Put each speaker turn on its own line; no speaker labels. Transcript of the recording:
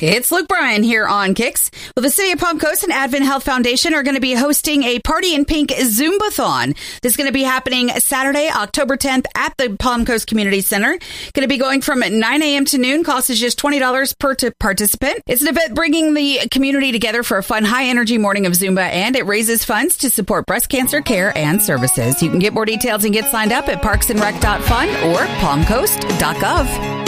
It's Luke Bryan here on Kicks. Well, the City of Palm Coast and Advent Health Foundation are going to be hosting a Party in Pink Zumbathon. This is going to be happening Saturday, October 10th at the Palm Coast Community Center. Going to be going from 9 a.m. to noon. Cost is just $20 per participant. It's an event bringing the community together for a fun, high-energy morning of Zumba, and it raises funds to support breast cancer care and services. You can get more details and get signed up at parksandrec.fun or palmcoast.gov.